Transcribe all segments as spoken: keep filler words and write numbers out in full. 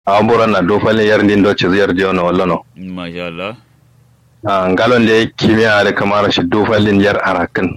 abura na do falin yar din do ci ziyar je no wallo no masha Allah a ngalon da kimiyya da kamar shi do falin yar arakin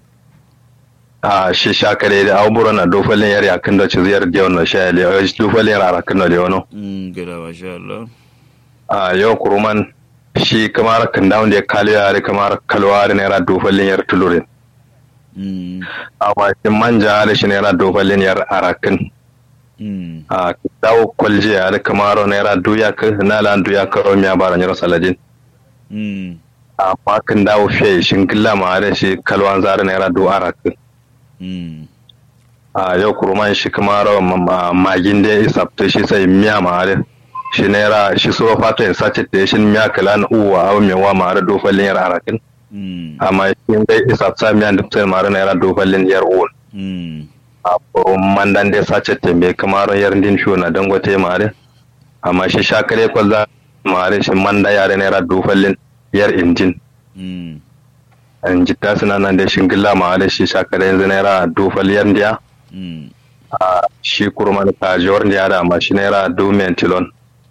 a shi shakare da abura na do falin yar yakin do ci ziyar je no sha le do falin yar arakin no de wono mm gida masha Allah a yau kuruman shi kamar kan down da kaliya da kamar kalwa da naira do falin yar tulurin mm a wakin manja da shi naira do falin yar arakin mm a dawo kwalje a da kamaro naira duya ka na lan duya ka ro miya bara nyaro saladin mm a fakin dawo fiye shingilla ma da shi kalwan zara naira do arak mm a yau kuruman shi kamaro magin da isapta shi sai miya ma da shi naira shi so fato in sace da shi miya kalan uwa aw mewa ma da do falin yar arakin mm amma shi dai isapta miya da sai ma da naira do falin yar uwa mm a mandan da sace tembe kamaro yar din sho na dangote ma da amma shi shakare kwalza mare shi manda yare naira dufallin yar injin mm an jitta suna nan da shingilla ma da shi shakare yanzu naira dufal yar ndiya mm a shi kurman kajiwar ndiya da amma shi naira du mentilon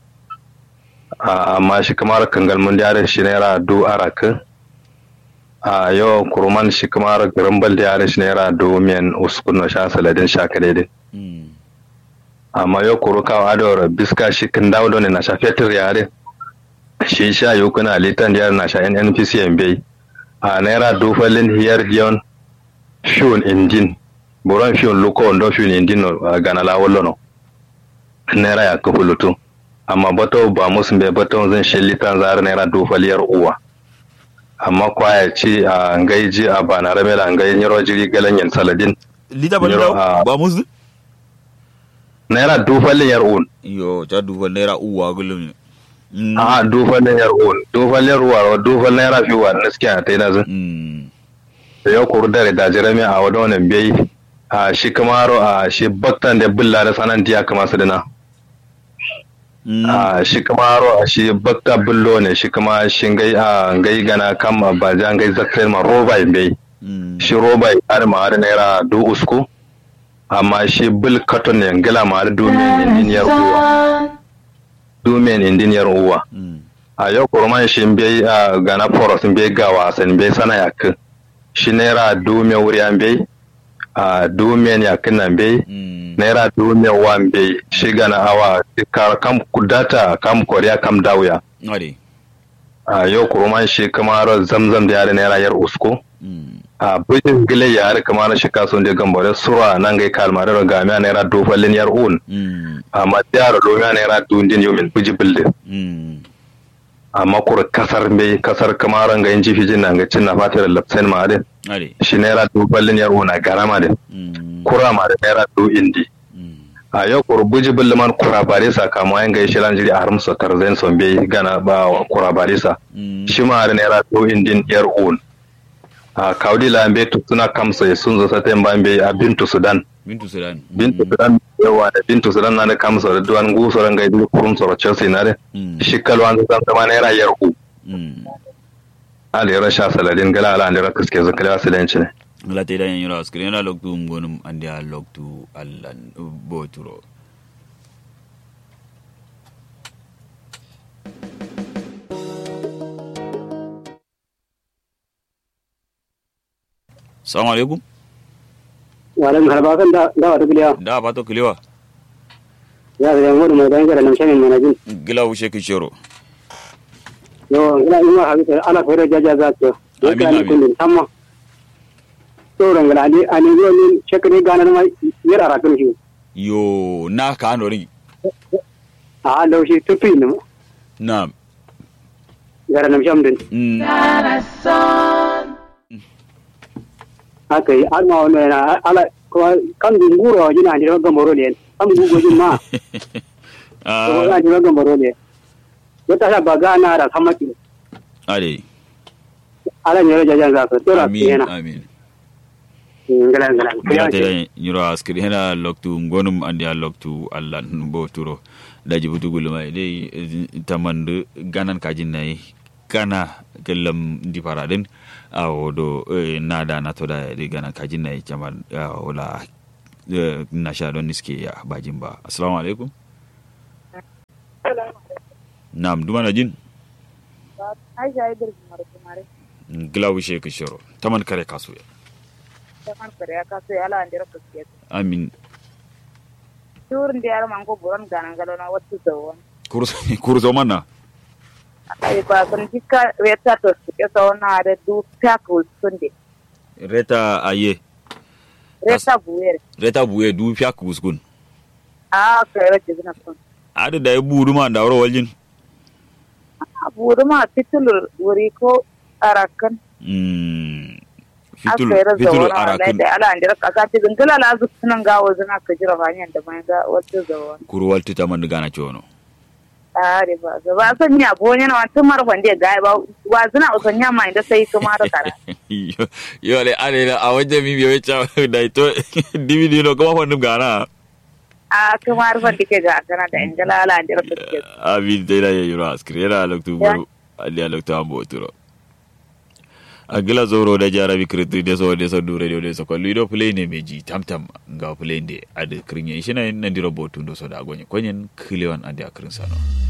a amma shi kamar kangal mun da shi naira du arak a yau kurman shi kamar garambal da shi naira du men uskun na sha saladin shakare din mm amma yau kuruka ador biska shi kan dawo ne na shafetir yare shi sha yukuna litan da na sha N P C M B a naira dufalin hiyar dion shun injin buran shun luko ndo shun injin no gana la wallo no naira ya ka hulutu amma bato ba musu be bato zan shi litan zar naira dufaliyar uwa amma kwaya ci a ngaiji a bana ramela ngai nyiro jiri galanyen saladin lita ba da ba musu naira dufalin yar un yo ta dufal naira uwa gulum a dufalin yar un dufalin ruwa dufal naira fi wa gaskiya ta ina zan mm da yau kuru da da jirami a wadon wannan bai a shi kamaro a shi baktan da bulla da sanan diya kama su dina a shi kamaro a shi bakta bullo ne shi kama shi gai a gai gana kam ba jan gai zakai ma roba bai shi roba har ma har naira du usku amma shi bil katon ne gila ma har domin indiniyar uwa domin indiniyar uwa a yau kurman shi bai a gana foros bai ga wasan bai sana yakin shi naira domin wuri an bai a domin yakin nan bai naira domin wan bai shi gana awa kar kam kudata kam koriya kam dawuya a yau kurman shi kamar zamzam da yare naira yar usko a bujin gile yare kamar shi kason da gambare sura nan gai kalmar da gamiya naira dofalin yar un amma yaro domin naira dundin yomin buji bilde amma kur kasar mai kasar kamaran ga inji fijin nan ga cin na fatar lafsain ma din shi naira dofalin yar un a garama din kura ma da naira do indi a yau kur buji bilman kura barisa kama yan ga shi lanjiri a harum sotar zain son bai gana ba kura barisa shi ma da naira do indin yar un a kaudi lambe to suna kamsa sun zo sata ban bai a bintu sudan bintu sudan bintu sudan yawa da bintu sudan na da kamsa da duwan guso ran ga duk kurun soro chelsea na da shi kalwan zan zama naira yar u ali rasha saladin gala ala ne rakaske zakala salanci ne la te da yanyura screen na log tu ngonum andi a log tu allan boturo Assalamu alaikum. Wa alaikum salam kan da da wata kiliya. Da ba to kiliwa. Ya ga mu mai dan gara nan shanin manajin. Gila ushe ki shoro. Yo ina ina habita ala fere jaja za to. Amin amin. Kullun tamma. To ran gala ani ani yo ni shekri gana mai yara rakun shi. Yo na ka anori. A da shi tupi ne. Na'am. Gara nan shamdin. Mm. haka yi har ma wani yana ala kan gunguro jina ne ga moro ne kan gugo jin ma ah ya jina ga moro ne wata sa baga na da kamati ale ala ne jajan za ka tora yana amin ngala ngala ya te nyuro askri hena loktu ngonum andi a loktu Allah bo turo daji butugul mai dai tamandu ganan kajin nayi kana kellam di paraden awodo nada na toda di ganan kajin nayi jamal wala nasha don niske ya bajin ba assalamu alaikum nam duma na jin Aisha Idris Marumare. gila wishe ka shiro taman kare kaso ya Taman kare kaso ya ala andira kaske. amin Turun da yar mango buran ganan galo na wata zawon. kurso kurso mana Ai ba kun dika reta to ke so na da du tackle sunde. reta aye Reta buere. reta buye du fiya kuskun Ah kai rete zina kun. ada da buru ma da waro waljin Buru ma titulur wuri ko arakan. mm fitul Aka yi fitul razawa arakin da ala andira kasa ta gangala la zu sunan gawo zina ka jira hanyar da mai ga wata zawon. kurwal tita man gana chono Are ba ga ba san ya bo ne na wata mar wande ga ba wa zina usan ya mai da sai kuma da kara. yo yo le ale a waje mi biyo cha da ito dividi no kuma fondum gana A kuma har wande ke ga kana da ingala ala andira kaske. abi dai da yuro askrera loktu buru ali loktu ambo turo agila zoro da jarabi kritu de so de so dure de so ko lido play ne meji tamtam nga play de ad krinya ishina nan diro botu ndo so da gonye konyen kilewan ade akrin sano